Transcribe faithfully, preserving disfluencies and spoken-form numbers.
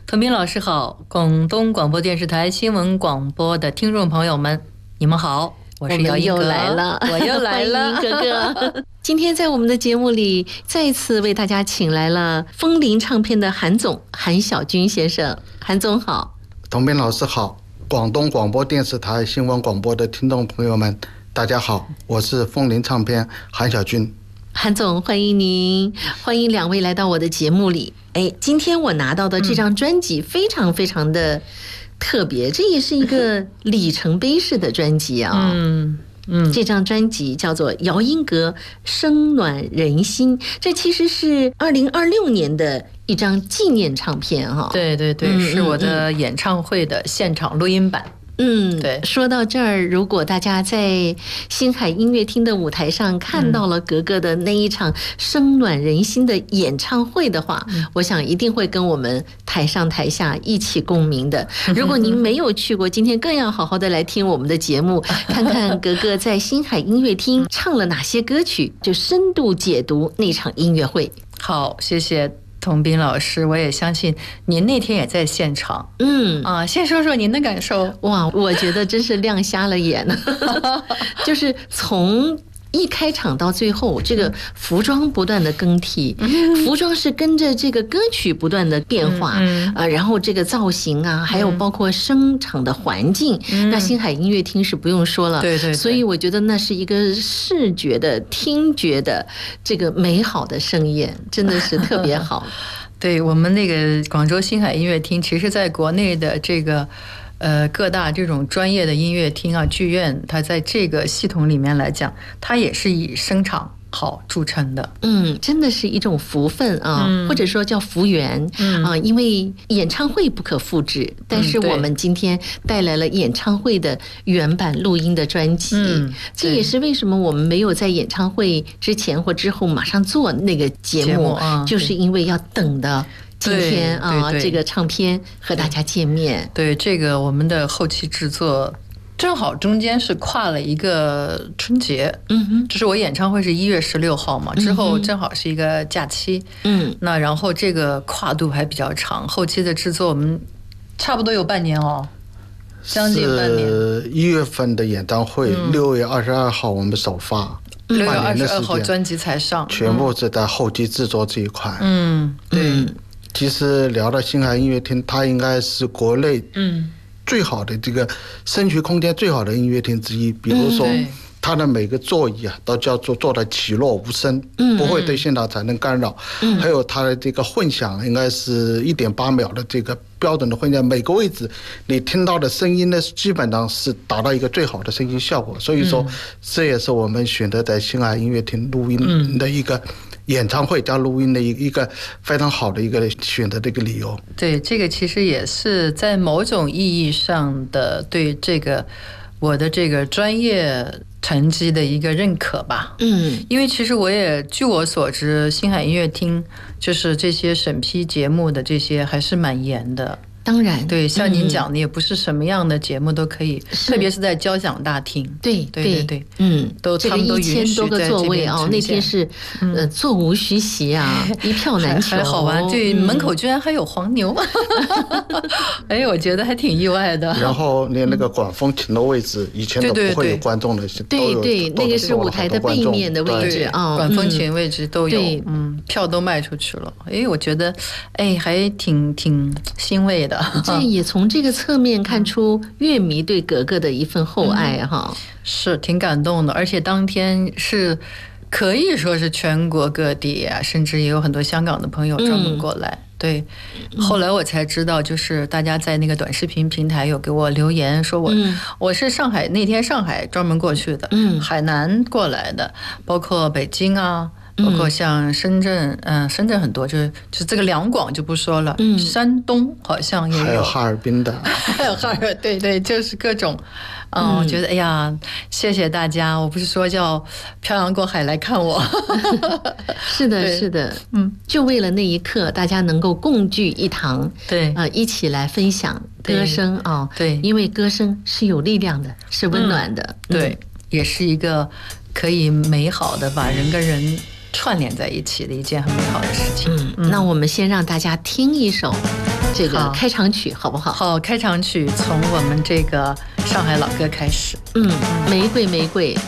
童斌老师好，广东广播电视台新闻广播的听众朋友们，你们好，我是姚一格， 又来了， 我又来了， 哥哥。今天在我们的节目里，再次为大家请来了风铃唱片的韩总韩小军先生。韩总好。 童斌老师好，广东广播电视台新闻广播的听众朋友们，大家好，我是风铃唱片韩小军。 韩总，欢迎您，欢迎两位来到我的节目里。哎，今天我拿到的这张专辑非常非常的特别，这也是一个里程碑式的专辑啊。 嗯嗯， 这张专辑叫做《姚音阁声暖人心》，这其实是二零二六年的一张纪念唱片哈。 对对对， 嗯是我的演唱会的现场录音版。 嗯， 对。说到这儿，如果大家在星海音乐厅的舞台上看到了格格的那一场声暖人心的演唱会的话，嗯、我想一定会跟我们台上台下一起共鸣的。如果您没有去过，今天更要好好的来听我们的节目，看看格格在星海音乐厅唱了哪些歌曲，就深度解读那场音乐会。 好，谢谢童斌老师，我也相信您那天也在现场。 嗯啊，先说说您的感受。 哇，我觉得真是亮瞎了眼就是从一开场到最后，这个服装不断的更替，服装是跟着这个歌曲不断的变化，嗯嗯、呃，然后这个造型啊，还有包括声场的环境，嗯、那星海音乐厅是不用说了， 对 对, 对， 所以我觉得那是一个视觉的、听觉的这个美好的盛宴，真的是特别好。 对，我们那个广州星海音乐厅，其实在国内的这个。呃，各大这种专业的音乐厅啊、剧院，它在这个系统里面来讲，它也是以声场好著称的。 嗯，真的是一种福分啊，嗯、或者说叫福缘、嗯、啊，因为演唱会不可复制，但是我们今天带来了演唱会的原版录音的专辑，嗯、这也是为什么我们没有在演唱会之前或之后马上做那个节目，节目啊、就是因为要等的。今天啊，这个唱片和大家见面。 对，这个我们的后期制作正好中间是跨了一个春节，嗯哼，就是我演唱会是一月十六号嘛，之后正好是一个假期，嗯，那然后这个跨度还比较长，后期的制作我们差不多有半年哦，将近半年。 是一月份的演唱会，六、嗯、月二十二号我们首发。 六月二十二号专辑才上， 全部是在后期制作这一块。 嗯，对。 嗯，其实聊到星海音乐厅，它应该是国内嗯最好的这个声学空间最好的音乐厅之一。比如说，它的每个座椅啊，都叫做做的起落无声，嗯、不会对现场产生干扰。嗯、还有它的这个混响，应该是一点八秒的这个标准的混响，每个位置你听到的声音呢，基本上是达到一个最好的声音效果。所以说，嗯、这也是我们选择在星海音乐厅录音的一个。演唱会加录音的一个非常好的一个选择的一个理由。 对，这个其实也是在某种意义上的对这个我的这个专业成绩的一个认可吧。嗯，因为其实我也据我所知，星海音乐厅就是这些审批节目的这些还是蛮严的。 当然， 对，像您讲的，也不是什么样的节目都可以，嗯、特别是在交响大厅。 对对对对， 嗯， 都他们都允许一千多个座位啊，那天是呃座无虚席啊，一票难求， 还好玩。对，嗯、门口居然还有黄牛，哎，我觉得还挺意外的。 然后连那个管风琴的位置，以前都不会有观众的， 对对，那个是舞台的背面的位置啊， 管风琴位置都有，嗯，票都卖出去了。哎，我觉得，哎，还挺挺欣慰的。 这也从这个侧面看出乐迷对格格的一份厚爱哈、嗯， 是挺感动的。而且当天是可以说是全国各地啊，甚至也有很多香港的朋友专门过来。嗯、对，后来我才知道，就是大家在那个短视频平台有给我留言说我，我、嗯、我是上海那天上海专门过去的，嗯，海南过来的，包括北京啊。包括像深圳，嗯、呃，深圳很多，就是就这个两广就不说了，嗯，山东好像也有， 还有哈尔滨的， 还有哈尔，对对，就是各种，嗯，我觉得哎呀，谢谢大家，我不是说叫漂洋过海来看我， 是的，是的，嗯，就为了那一刻，大家能够共聚一堂， 对， 呃，一起来分享歌声啊、哦， 对， 因为歌声是有力量的，是温暖的， 嗯、对，也是一个可以美好的把人跟人串联在一起的一件很美好的事情。 嗯，那我们先让大家听一首这个开场曲好不好？ 好，开场曲从我们这个上海老歌开始。 嗯，玫瑰玫瑰。